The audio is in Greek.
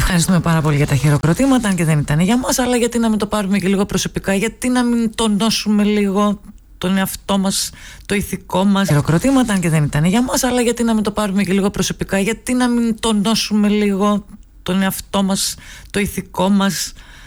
Ευχαριστούμε πάρα πολύ για τα χειροκροτήματα, αν και δεν ήταν για μας, αλλά γιατί να μην το πάρουμε και λίγο προσωπικά, γιατί να μην τονώσουμε λίγο τον εαυτό μας, το ηθικό μας. Χειροκροτήματα, αν και δεν ήταν για μας, αλλά γιατί να μην το πάρουμε και λίγο προσωπικά, γιατί να μην τονώσουμε λίγο τον εαυτό μας, το ηθικό μας,